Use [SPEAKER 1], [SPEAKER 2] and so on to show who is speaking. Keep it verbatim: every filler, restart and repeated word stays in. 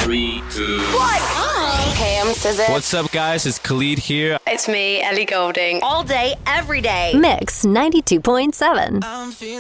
[SPEAKER 1] Three, two,
[SPEAKER 2] one. Hey, I'm S Z A.
[SPEAKER 3] What's up, guys? It's Khalid here.
[SPEAKER 2] It's me, Ellie Goulding. All day, every day.
[SPEAKER 4] Mix ninety-two point seven.